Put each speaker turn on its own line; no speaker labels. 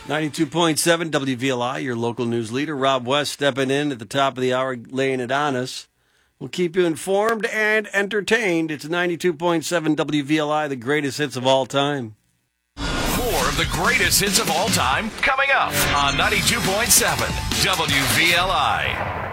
92.7 WVLI, your local news leader. Rob West stepping in at the top of the hour, laying it on us. We'll keep you informed and entertained. It's 92.7 WVLI, the greatest hits of all time.
More of the greatest hits of all time coming up on 92.7 WVLI.